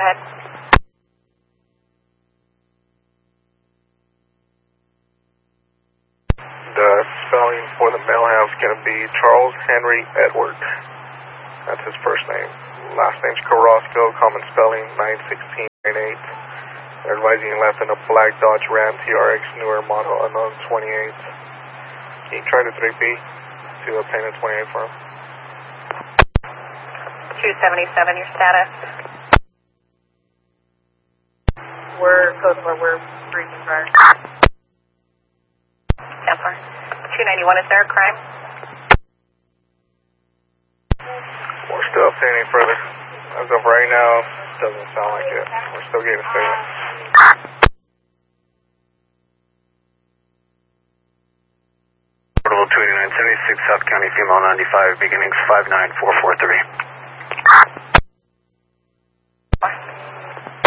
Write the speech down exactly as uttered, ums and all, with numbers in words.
ahead. The spelling for the mailhouse is going to be Charles Henry Edward. That's his first name. Last name's Carrasco, common spelling nine sixteen nine eight. They're advising you left in a black Dodge Ram T R X newer model unknown twenty-eight. Can you try the three P to obtain a twenty-eight for him? two seventy-seven, your status? We're close where we're breaching prior. Stand for. two ninety-one, is there a crime? We're still obtaining further. As of right now, doesn't sound like it. We're still getting a statement. Portable two eighty-nine seventy-six, South County, female ninety-five, beginnings five nine four four three.